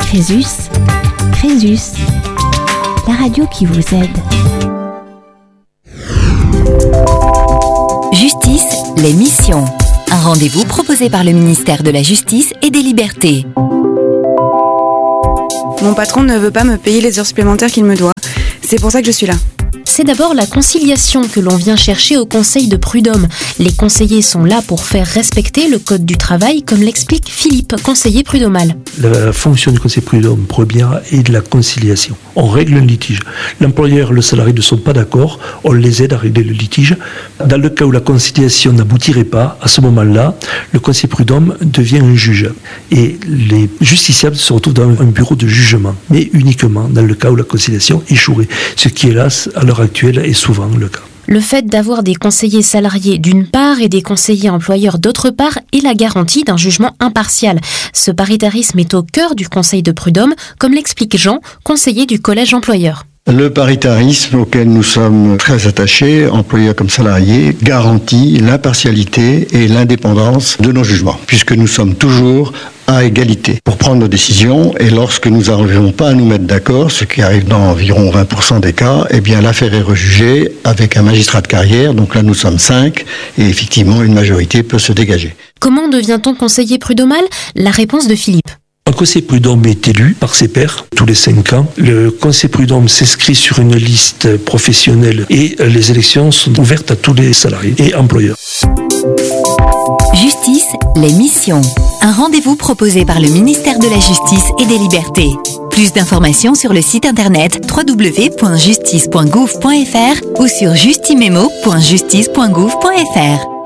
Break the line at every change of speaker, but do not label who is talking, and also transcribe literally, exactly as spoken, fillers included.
Crésus, Crésus, la radio qui vous aide.
Justice, l'émission. Un rendez-vous proposé par le ministère de la Justice et des Libertés.
Mon patron ne veut pas me payer les heures supplémentaires qu'il me doit. C'est pour ça que je suis là.
C'est d'abord la conciliation que l'on vient chercher au Conseil de prud'homme. Les conseillers sont là pour faire respecter le code du travail, comme l'explique Philippe, conseiller prud'homal.
La fonction du conseil prud'homme première est de la conciliation. On règle un litige. L'employeur et le salarié ne sont pas d'accord, on les aide à régler le litige. Dans le cas où la conciliation n'aboutirait pas, à ce moment-là, le conseiller prud'homme devient un juge. Et les justiciables se retrouvent dans un bureau de jugement, mais uniquement dans le cas où la conciliation échouerait. Ce qui, hélas, à l'heure actuelle, est souvent le cas.
Le fait d'avoir des conseillers salariés d'une part et des conseillers employeurs d'autre part est la garantie d'un jugement impartial. Ce paritarisme est au cœur du conseil de prud'homme, comme l'explique Jean, conseiller du collège employeur.
Le paritarisme auquel nous sommes très attachés, employeurs comme salariés, garantit l'impartialité et l'indépendance de nos jugements, puisque nous sommes toujours à égalité pour prendre nos décisions, et lorsque nous n'arrivons pas à nous mettre d'accord, ce qui arrive dans environ vingt pour cent des cas, eh bien l'affaire est rejugée avec un magistrat de carrière, donc là nous sommes cinq, et effectivement une majorité peut se dégager.
Comment devient-on conseiller prud'homal ? La réponse de Philippe.
Un conseiller prud'homme est élu par ses pairs tous les cinq ans. Le conseiller prud'homme s'inscrit sur une liste professionnelle et les élections sont ouvertes à tous les salariés et employeurs.
Justice, l'émission. Un rendez-vous proposé par le ministère de la Justice et des Libertés. Plus d'informations sur le site internet w w w point justice point gouv point f r ou sur justimemo point justice point gouv point f r.